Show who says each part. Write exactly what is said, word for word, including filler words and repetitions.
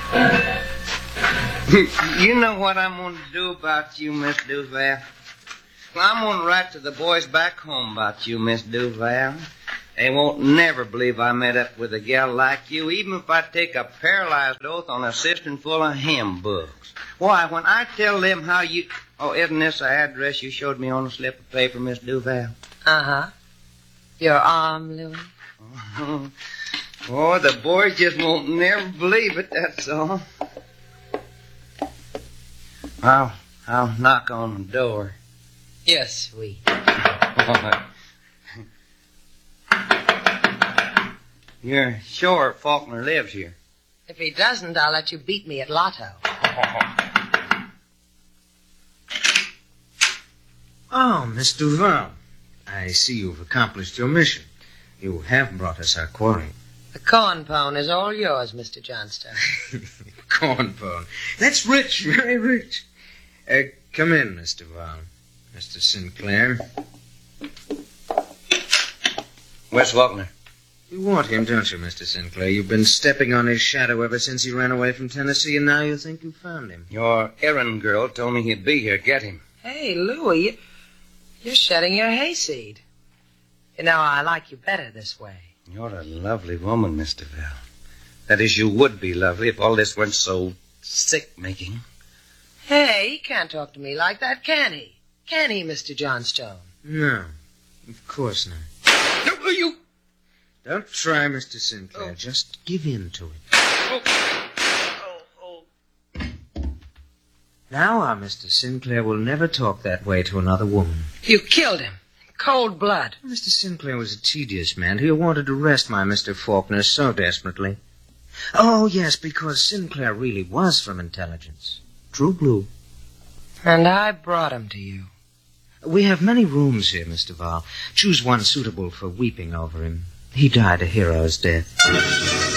Speaker 1: You know what I'm going to do about you, Miss Duval? I'm going to write to the boys back home about you, Miss Duval. They won't never believe I met up with a gal like you, even if I take a paralyzed oath on a cistern full of hymn books. Why, when I tell them how you... Oh, isn't this the address you showed me on a slip of paper, Miss Duval?
Speaker 2: Uh-huh. Your arm, Louis?
Speaker 1: Oh, oh, the boys just won't never believe it, that's all. I'll, I'll knock on the door.
Speaker 2: Yes, sweet.
Speaker 1: You're sure Faulkner lives here?
Speaker 2: If he doesn't, I'll let you beat me at Lotto.
Speaker 3: Oh, Miss Duval. I see you've accomplished your mission. You have brought us our quarry.
Speaker 2: The corn pone is all yours, Mister Johnstone.
Speaker 3: Corn pone. That's rich, very rich. Uh, come in, Mister Duval. Mister Sinclair.
Speaker 1: Where's Faulkner?
Speaker 3: You want him, don't you, Mister Sinclair? You've been stepping on his shadow ever since he ran away from Tennessee, and now you think you found him.
Speaker 1: Your errand girl told me he'd be here. Get him.
Speaker 2: Hey, Louis, you're shedding your hayseed. You know, I like you better this way.
Speaker 1: You're a lovely woman, Mister Duval. That is, you would be lovely if all this weren't so sick-making.
Speaker 2: Hey, he can't talk to me like that, can he? Can he, Mister Johnstone?
Speaker 3: No, of course not.
Speaker 1: No, you...
Speaker 3: Don't try, Mister Sinclair. Oh. Just give in to it.
Speaker 1: Oh. Oh, oh.
Speaker 3: Now our Mister Sinclair will never talk that way to another woman.
Speaker 2: You killed him. Cold blood.
Speaker 3: Mister Sinclair was a tedious man. He wanted to arrest my Mister Faulkner so desperately. Oh, yes, because Sinclair really was from intelligence. True blue.
Speaker 2: And I brought him to you.
Speaker 3: We have many rooms here, Mister Val. Choose one suitable for weeping over him. He died a hero's death.